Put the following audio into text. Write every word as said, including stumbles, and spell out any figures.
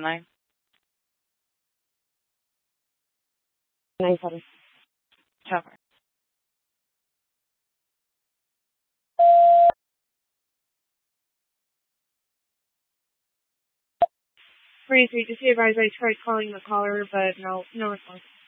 nine. nine seven. Cover. Three three. Just be advised, I tried calling the caller, but no, no response.